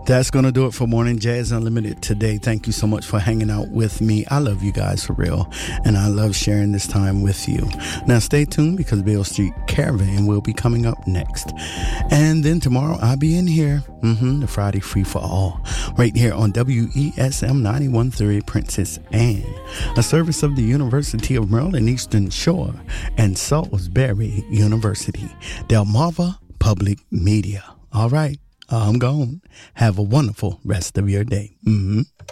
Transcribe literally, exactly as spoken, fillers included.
That's going to do it for Morning Jazz Unlimited today. Thank you so much for hanging out with me. I love you guys for real, and I love sharing this time with you. Now, stay tuned because Beale Street Caravan will be coming up next. And then tomorrow, I'll be in here, mm-hmm, the Friday Free for All, right here on W E S M ninety-one point three Princess Anne, a service of the University of Maryland Eastern Shore and Salisbury University, Delmarva Public Media. All right. I'm gone. Have a wonderful rest of your day. Mm-hmm.